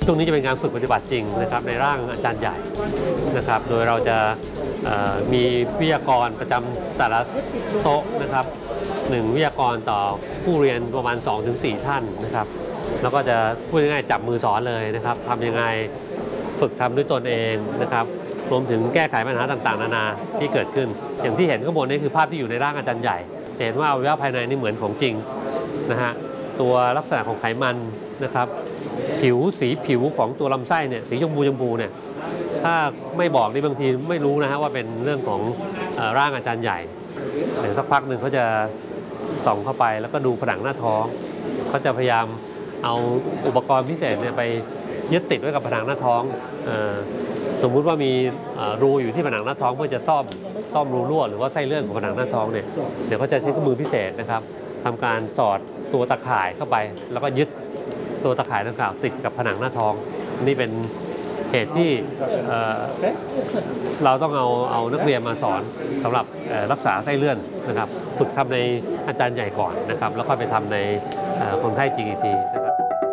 ช่วงนี้จะเป็นการฝึกปฏิบัติจริงนะครับในร่างอาจารย์ใหญ่นะครับโดยเราจะมีวิทยากรประจำแต่ละโต๊ะนะครับ1วิทยากรต่อผู้เรียนประมาณ 2-4 ท่านนะครับแล้วก็จะพูดง่ายๆจับมือสอนเลยนะครับทำยังไงฝึกทำด้วยตนเองนะครับรวมถึงแก้ไขปัญหาต่างๆนานาที่เกิดขึ้นอย่างที่เห็นข้างบนนี้คือภาพที่อยู่ในร่างอาจารย์ใหญ่เห็นว่าอวัยวะภายในนี่เหมือนของจริงนะฮะตัวลักษณะของไขมันนะครับสีผิวของตัวลำไส้เนี่ยสีชมพูเนี่ยถ้าไม่บอกนี่บางทีไม่รู้นะฮะว่าเป็นเรื่องของร่างอาจารย์ใหญ่เดี๋ยวสักพักหนึ่งเขาจะส่องเข้าไปแล้วก็ดูผนังหน้าท้องเขาจะพยายามเอาอุปกรณ์พิเศษเนี่ยไปยึดติดไว้กับผนังหน้าท้องสมมุติว่ามีรูอยู่ที่ผนังหน้าท้องเพื่อจะซ่อมรูรั่วหรือว่าไส้เลื่อนของผนังหน้าท้องเนี่ยเดี๋ยวเขาจะใช้เครื่องมือพิเศษนะครับทำการสอดตัวตะข่ายเข้าไปแล้วก็ยึดตัวตะข่ายดังกล่าวติดกับผนังหน้าท้องนี่เป็นเหตุที่เราต้องเอานักเรียนมาสอนสำหรับรักษาไส้เลื่อนนะครับฝึกทำในอาจารย์ใหญ่ก่อนนะครับแล้วก็ไปทำในคนไข้ GET